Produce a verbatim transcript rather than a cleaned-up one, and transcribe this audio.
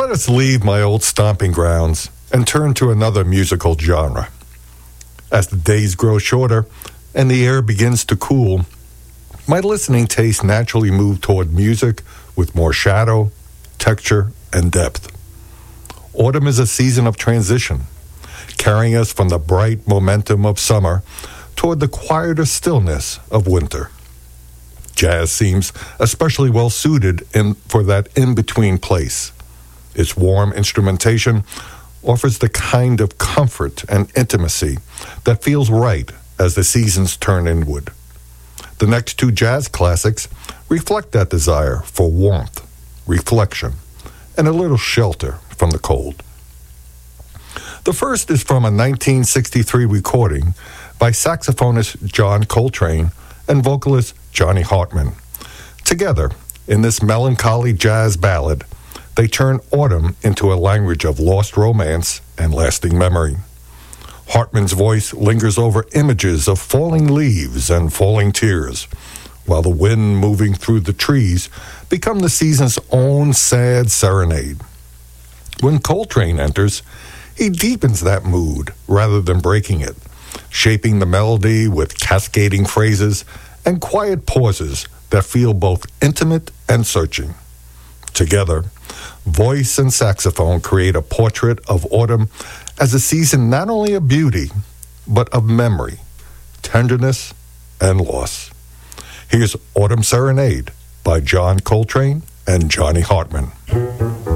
let us leave my old stomping grounds and turn to another musical genre. As the days grow shorter and the air begins to cool, my listening taste naturally moved toward music with more shadow, texture, and depth. Autumn is a season of transition, carrying us from the bright momentum of summer toward the quieter stillness of winter. Jazz seems especially well suited in, for that in-between place. Its warm instrumentation offers the kind of comfort and intimacy that feels right as the seasons turn inward. The next two jazz classics reflect that desire for warmth, reflection, and a little shelter from the cold. The first is from a nineteen sixty-three recording by saxophonist John Coltrane and vocalist Johnny Hartman. Together, in this melancholy jazz ballad, they turn autumn into a language of lost romance and lasting memory. Hartman's voice lingers over images of falling leaves and falling tears, while the wind moving through the trees become the season's own sad serenade. When Coltrane enters, he deepens that mood rather than breaking it, shaping the melody with cascading phrases and quiet pauses that feel both intimate and searching. Together, voice and saxophone create a portrait of autumn as a season not only of beauty, but of memory, tenderness, and loss. Here's Autumn Serenade by John Coltrane and Johnny Hartman.